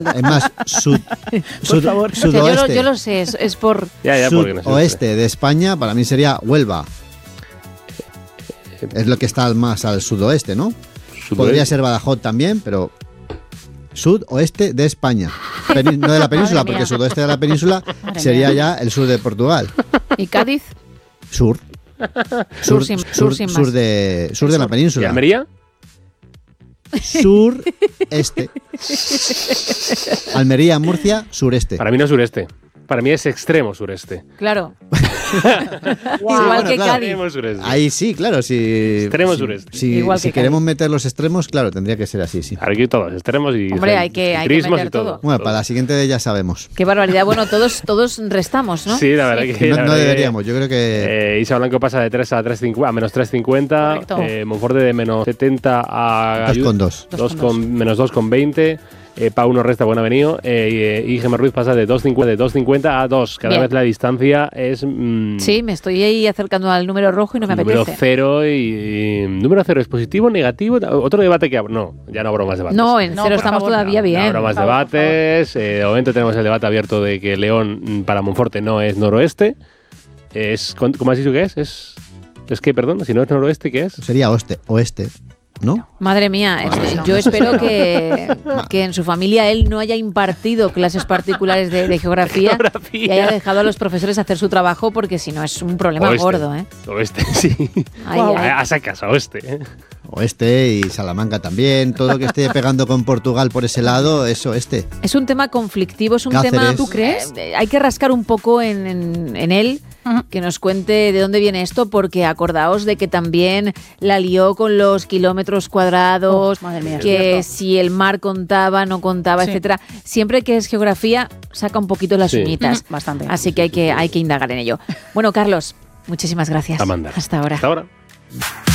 Es más, Por favor. sudoeste. Yo lo sé, es por... Sudoeste de España para mí sería Huelva. Es lo que está más al sudoeste, ¿no? Podría ser Badajoz también, pero sudoeste de España. No de la península, porque sudoeste de la península sería ya el sur de Portugal. ¿Y Cádiz? Sur. Sur sin más. Sur de la península. ¿Y Almería? Sureste. Almería, Murcia, sureste. Para mí no es sureste. Para mí es extremo sureste. Claro. Igual que claro. Cádiz. Extremo sureste. Ahí sí, claro. Extremo sureste. Igual que si queremos meter los extremos, claro, tendría que ser así, sí. Aquí todos, extremos y... Hombre, hay que crismos meter y todo. todo. Bueno, para la siguiente ya sabemos. Qué barbaridad. Bueno, todos restamos, ¿no? Sí, la verdad que... No deberíamos, yo creo que... Isa Blanco pasa de 3 a menos 3,50. Correcto. Monforte de menos 70 a... 2,2. Menos 2,20. Pau nos resta, buen venido. Y Gemma Ruiz pasa de 2,50 a 2. Cada Bien. vez la distancia es... Sí, me estoy ahí acercando al número rojo y no me número apetece. 0 y... Número 0 es positivo, negativo. Otro debate que... No, ya no abro más debates. No, en No, cero por estamos favor, todavía No bien. habrá más Por favor, debates. De momento tenemos el debate abierto de que León para Monforte no es noroeste. ¿Cómo has dicho que es? Es que, perdón, si no es noroeste, ¿qué es? Sería oeste, ¿no? Madre mía, yo espero que en su familia él no haya impartido clases particulares de geografía y haya dejado a los profesores hacer su trabajo, porque si no es un problema Oeste. gordo, ¿eh? Oeste, sí. Ay, ay. A sacas, a oeste. Oeste y Salamanca también. Todo lo que esté pegando con Portugal por ese lado es oeste. Es un tema conflictivo, es un Cáceres. tema... ¿Tú crees? Hay que rascar un poco en él, que nos cuente de dónde viene esto, porque acordaos de que también la lió con los kilómetros cuadrados, Madre mía, que es cierto. si el mar contaba, no contaba, Sí. etcétera. Siempre que es geografía, saca un poquito las Sí. uñitas. Bastante. Así que hay que indagar en ello. Bueno, Carlos, muchísimas gracias. A mandar. Hasta ahora. Hasta ahora.